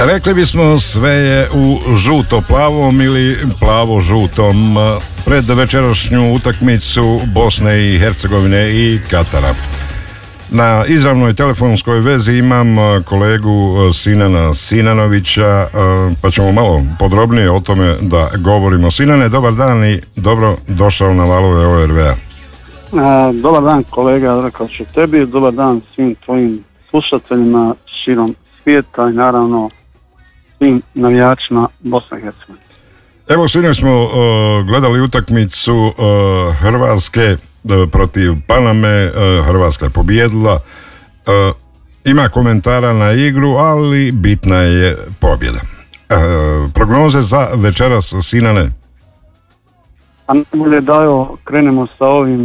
Rekli bismo sve je u žuto-plavom ili plavo-žutom pred večerašnju utakmicu Bosne i Hercegovine i Katara. Na izravnoj telefonskoj vezi imam kolegu Sinana Sinanovića, pa ćemo malo podrobnije o tome da govorimo. Sinane, dobar dan i dobro došao na valove ORV-a. Dobar dan kolega, rekao ću tebi, dobar dan svim tvojim slušateljima širom svijeta i naravno svim navijačima Bosne i Hercegovine. Evo, sinoć smo gledali utakmicu Hrvatske protiv Paname. Hrvatska je pobijedila. Ima komentara na igru, ali bitna je pobjeda. Prognoze za večeras, Sinane? A najbolje da krenemo sa ovim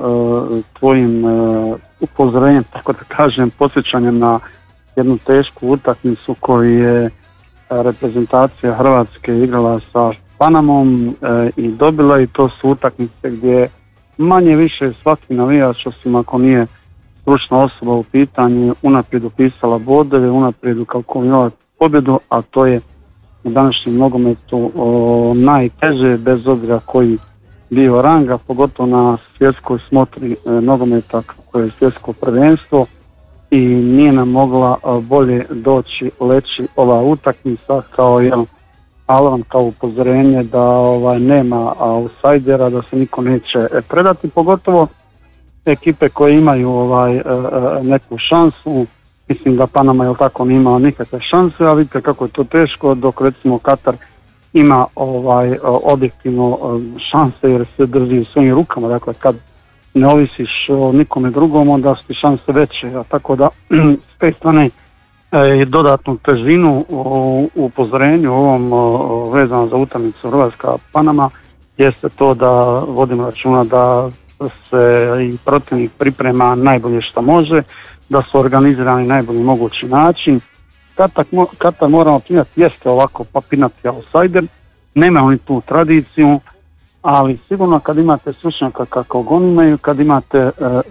tvojim upozorenjem, tako da kažem, podsjećanjem na jednu tešku utakmicu koju je reprezentacija Hrvatske igrala sa Panamom i dobila, i to su utakmice gdje manje više svaki navijač, osim ako nije stručna osoba u pitanju, unaprijed upisala bodove, unaprijed ukalkulirala pobjedu, a to je u današnjem nogometu najteže, bez obzira koji bio ranga, pogotovo na svjetskoj smotri nogometa koje je svjetsko prvenstvo, i nije nam mogla bolje leći ova utakmica kao jedan alarm, kao upozorenje da nema outsidera, da se niko neće predati, pogotovo ekipe koje imaju neku šansu. Mislim da Panama je tako nije imala nikakve šanse, a vidite kako je to teško, dok recimo Katar ima objektivno šanse jer se drži u svojim rukama. Dakle, kad ne ovisiš o nikome drugom, onda su ti šanse veće, a tako da s te strane i dodatnu težinu u upozorenju ovom vezano za utakmicu Hrvatska-Panama jeste to da vodimo računa da se i protivnik priprema najbolje što može, da su organizirani najbolji mogući način. Katar moramo pinati, jeste ovako papinati outsider, nema oni tu tradiciju, ali sigurno kad imate stručnjaka kako oni imaju, kad imate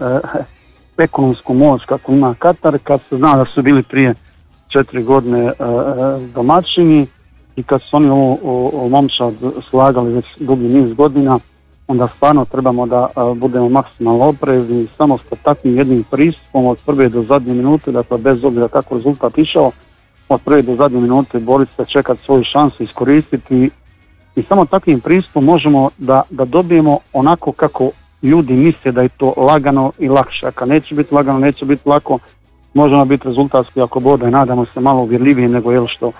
ekonomsku moć kako ima Katar, kad se zna da su bili prije 4 godine domaćini i kad su oni ovo momčad slagali već dugi niz godina, onda stvarno trebamo da budemo maksimalno oprezni, samo sa takvim jednim pristupom od prve do zadnje minute, dakle bez obzira kako rezultat išao, od prve do zadnje minute boriti se, čekati svoju šansu, iskoristiti, i samo takvim pristupom možemo da dobijemo onako kako ljudi misle da je to lagano i lakše. Ako neće biti lagano, neće biti lako, možemo biti rezultatski ako bude, nadamo se malo uvjerljivije nego što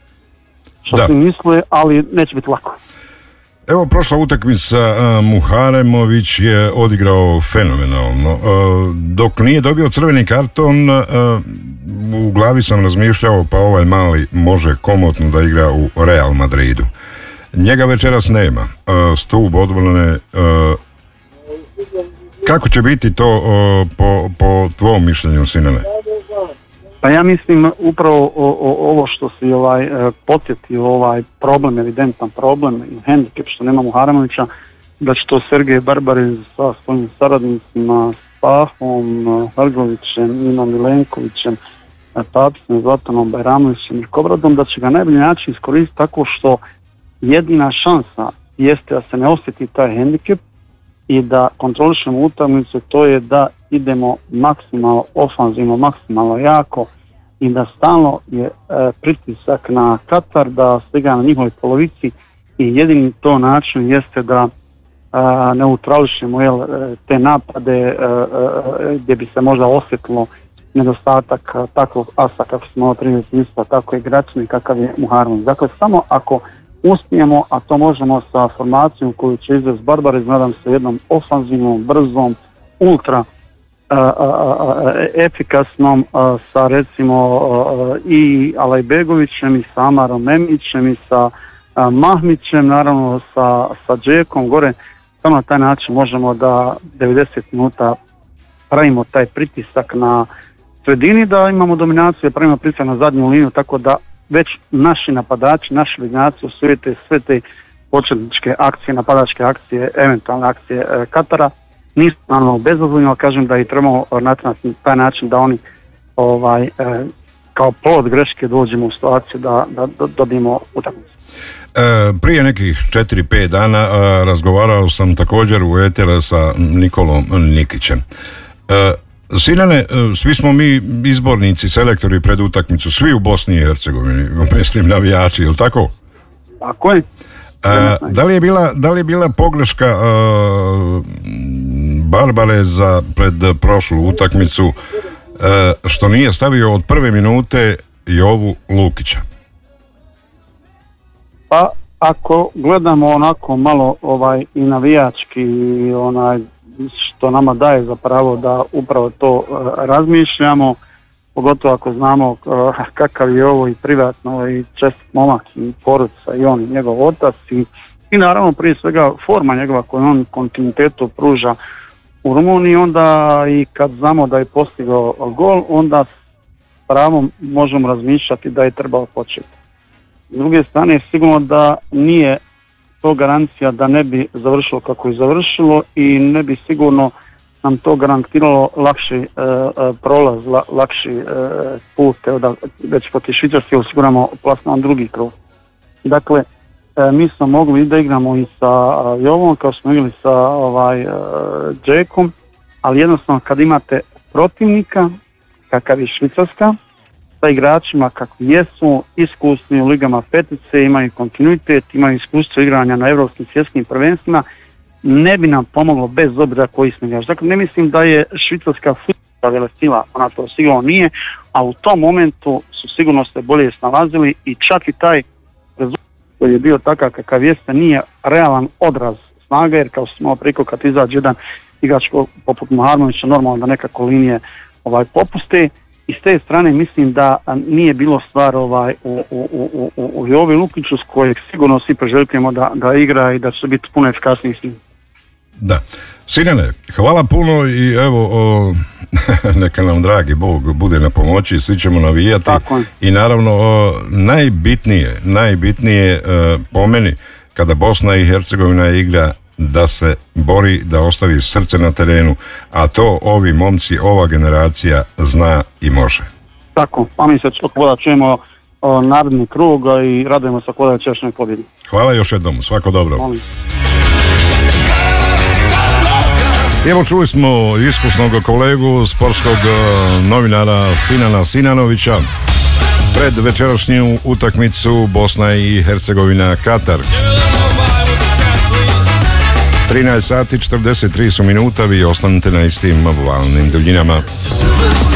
svi misle, ali neće biti lako. Evo, prošla utakmica Muharemović je odigrao fenomenalno. Dok nije dobio crveni karton, u glavi sam razmišljao, pa ovaj mali može komotno da igra u Real Madridu. Njega večeras nema. Stup odbrane, kako će biti to po tvom mišljenju, Sinane? Pa ja mislim upravo ovo što si podsjetio, problem, evidentan problem i hendikep što nema Muharemovića, da će to Sergej Barbarin sa svojim saradnicima, Spahom, Hrgovićem, Ninom Milenkovićem, Papicem, Zlatanom Bajramovićem i Kobradom, da će ga najbolji način iskoristiti tako što jedina šansa jeste da se ne osjeti taj hendikep i da kontrolišemo utakmicu, to je da idemo maksimalno ofanzivno, maksimalno jako i da stalno je pritisak na Katar, da se igra na njihovoj polovici, i jedini to način jeste da neutrališemo te napade gdje bi se možda osjetilo nedostatak takvog asa kako smo isto, tako igračni kakav je Muharemović. Dakle, samo ako uspijemo, a to možemo sa formacijom koju će izvesti Barbarez, nadam se jednom ofanzivnom, brzom, ultra efikasnom, sa recimo i Alajbegovićem i sa Amarom Memićem i sa Mahmićem, naravno sa Džekom gore. Samo na taj način možemo da 90 minuta pravimo taj pritisak na sredini, da imamo dominaciju, pravimo pritisak na zadnju liniju, tako da već naši napadači, naši lidnjaci osvijete sve te početničke akcije, napadačke akcije, eventualne akcije Katara. Nisu naravno bezazvoljno, kažem da i trebamo na taj način da oni kao plod greške dođemo u situaciju da dobijemo utakmicu. Prije nekih 4-5 dana razgovarao sam također u etere sa Nikolom Nikićem. Sinane, svi smo mi izbornici, selektori pred utakmicu, svi u Bosni i Hercegovini, mislim navijači, ili tako? Tako je. Da li je bila pogreška Barbareza pred prošlu utakmicu što nije stavio od prve minute Jovu Lukića? Pa ako gledamo onako malo i navijački, što nama daje za pravo da upravo to razmišljamo, pogotovo ako znamo kakav je ovo i privatno i čestit momak i porodica i on i njegov otac i naravno prije svega forma njegova koju on kontinuitetu pruža u Rumuniji, onda i kad znamo da je postigao gol, onda s pravom možemo razmišljati da je trebalo početi. S druge strane, sigurno da nije to garancija da ne bi završilo kako je završilo i ne bi sigurno nam to garantiralo lakši prolaz, lakši put, da već protiv Švicarske osiguramo plasman drugi krug. Dakle, mi smo mogli da igramo i sa Jovom, kao smo igrali sa Džekom, ali jednostavno kad imate protivnika, kakav je Švicarska, sa igračima kakvi jesu, iskusni u ligama petice, imaju kontinuitet, imaju iskustvo igranja na europskim svjetskim prvenstvima, ne bi nam pomoglo bez obzira koji smo igrači. Dakle, ne mislim da je Švicarska fudbalska velesila, ona to sigurno nije, a u tom momentu su sigurno se bolje snalazili i čak i taj rezultat koji je bio takav kakav jeste nije realan odraz snage, jer kao smo preko kad izađe jedan igrač poput Maharmovića, normalno da nekako linije popuste. I s te strane mislim da nije bilo stvar u Jovi Lukiću s kojeg sigurno svi priželjkujemo da igra i da će biti puno efikasniji s njim. Da. Sinane, hvala puno i evo neka nam dragi Bog bude na pomoći, svi ćemo navijati. I naravno najbitnije po meni kada Bosna i Hercegovina igra da se bori, da ostavi srce na terenu, a to ovi momci, ova generacija zna i može. Tako, pa mi se čujemo naredni krug i radujemo se kod večerašnjoj pobjedi. Hvala još jednom, svako dobro. Evo čuli smo iskusnog kolegu, sportskog novinara Sinana Sinanovića pred večerašnju utakmicu Bosna i Hercegovina Katar. 13 sati 43 su minuta, vi ostanete na istim valnim duljinama.